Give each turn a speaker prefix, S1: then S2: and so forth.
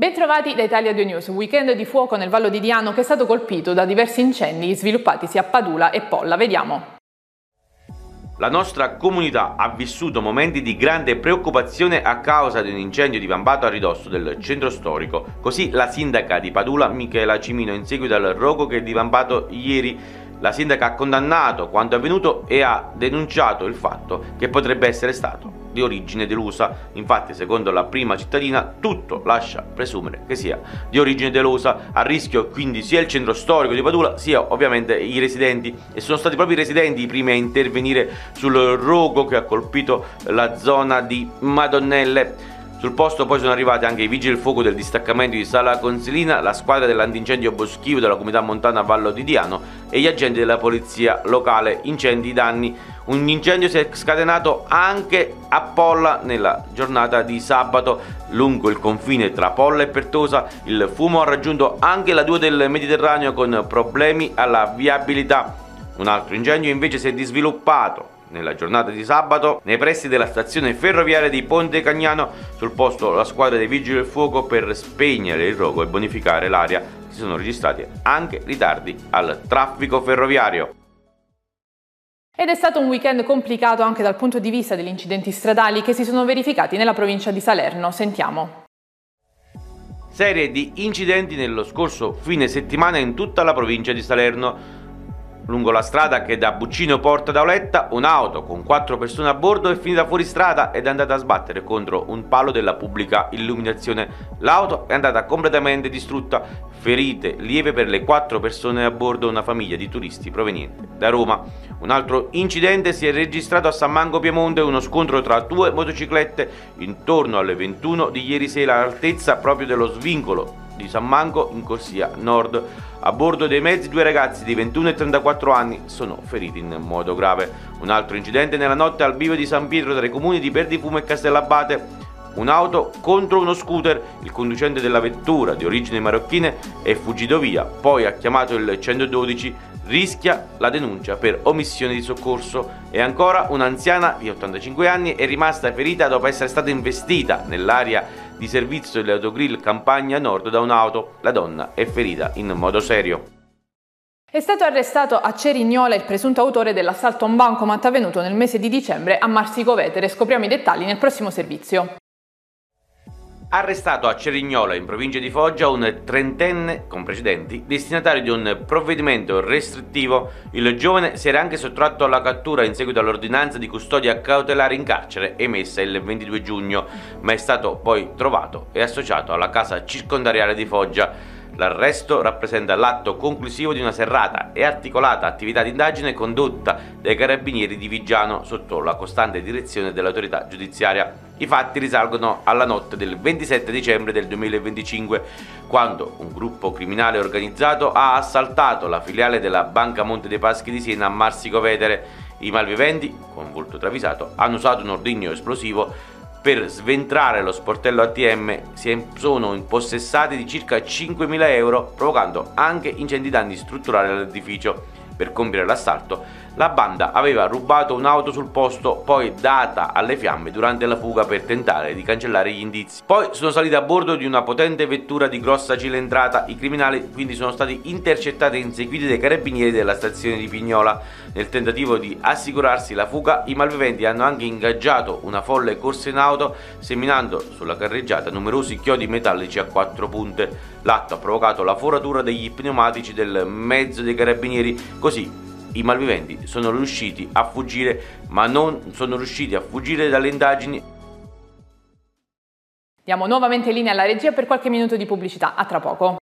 S1: Bentrovati da Italia 2 News, un weekend di fuoco nel Vallo di Diano che è stato colpito da diversi incendi sviluppatisi a Padula e Polla. Vediamo.
S2: La nostra comunità ha vissuto momenti di grande preoccupazione a causa di un incendio divampato a ridosso del centro storico. Così la sindaca di Padula, Michela Cimino, in seguito al rogo che è divampato ieri, la sindaca ha condannato quanto avvenuto e ha denunciato il fatto che potrebbe essere stato di origine delusa. Infatti, secondo la prima cittadina, tutto lascia presumere che sia di origine delusa. A rischio quindi sia il centro storico di Padula sia ovviamente i residenti, e sono stati proprio i residenti i primi a intervenire sul rogo che ha colpito la zona di Madonnelle. Sul posto poi sono arrivati anche i vigili del fuoco del distaccamento di Sala Consilina, la squadra dell'antincendio boschivo della comunità montana Vallo di Diano e gli agenti della polizia locale. Incendi danni. Un incendio si è scatenato anche a Polla nella giornata di sabato. Lungo il confine tra Polla e Pertosa il fumo ha raggiunto anche la 2 del Mediterraneo con problemi alla viabilità. Un altro incendio invece si è sviluppato nella giornata di sabato nei pressi della stazione ferroviaria di Ponte Cagnano. Sul posto la squadra dei vigili del fuoco per spegnere il rogo e bonificare l'area. Si sono registrati anche ritardi al traffico ferroviario.
S1: Ed è stato un weekend complicato anche dal punto di vista degli incidenti stradali che si sono verificati nella provincia di Salerno. Sentiamo.
S2: Serie di incidenti nello scorso fine settimana in tutta la provincia di Salerno. Lungo la strada che da Buccino porta da Oletta, un'auto con 4 persone a bordo è finita fuori strada ed è andata a sbattere contro un palo della pubblica illuminazione. L'auto è andata completamente distrutta. Ferite lieve per le 4 persone a bordo, una famiglia di turisti proveniente da Roma. Un altro incidente si è registrato a San Mango Piemonte, uno scontro tra 2 motociclette intorno alle 21 di ieri sera all'altezza proprio dello svincolo di San Mango in corsia nord. A bordo dei mezzi 2 ragazzi di 21 e 34 anni sono feriti in modo grave. Un altro incidente nella notte al bivio di San Pietro tra i comuni di Perdifumo e Castellabate. Un'auto contro uno scooter, il conducente della vettura di origine marocchine è fuggito via, poi ha chiamato il 112, rischia la denuncia per omissione di soccorso. E ancora un'anziana di 85 anni è rimasta ferita dopo essere stata investita nell'area di servizio dell'autogrill Campagna Nord da un'auto. La donna è ferita in modo serio.
S1: È stato arrestato a Cerignola il presunto autore dell'assalto a un bancomat avvenuto nel mese di dicembre a Marsico Vetere. Scopriamo i dettagli nel prossimo servizio.
S2: Arrestato a Cerignola, in provincia di Foggia, un trentenne con precedenti, destinatario di un provvedimento restrittivo. Il giovane si era anche sottratto alla cattura in seguito all'ordinanza di custodia cautelare in carcere emessa il 22 giugno, ma è stato poi trovato e associato alla casa circondariale di Foggia. L'arresto rappresenta l'atto conclusivo di una serrata e articolata attività di indagine condotta dai carabinieri di Viggiano sotto la costante direzione dell'autorità giudiziaria. I fatti risalgono alla notte del 27 dicembre del 2025, quando un gruppo criminale organizzato ha assaltato la filiale della Banca Monte dei Paschi di Siena a Marsico Vetere. I malviventi, con volto travisato, hanno usato un ordigno esplosivo per sventrare lo sportello ATM. Sono impossessati di circa 5.000 euro, provocando anche ingenti danni strutturali all'edificio. Per compiere l'assalto, la banda aveva rubato un'auto sul posto, poi data alle fiamme durante la fuga per tentare di cancellare gli indizi. Poi sono saliti a bordo di una potente vettura di grossa cilindrata. I criminali quindi sono stati intercettati e inseguiti dai carabinieri della stazione di Pignola. Nel tentativo di assicurarsi la fuga, i malviventi hanno anche ingaggiato una folle corsa in auto, seminando sulla carreggiata numerosi chiodi metallici a 4 punte. L'atto ha provocato la foratura degli pneumatici del mezzo dei carabinieri. Così i malviventi sono riusciti a fuggire, ma non sono riusciti a fuggire dalle indagini.
S1: Diamo nuovamente linea alla regia per qualche minuto di pubblicità. A tra poco.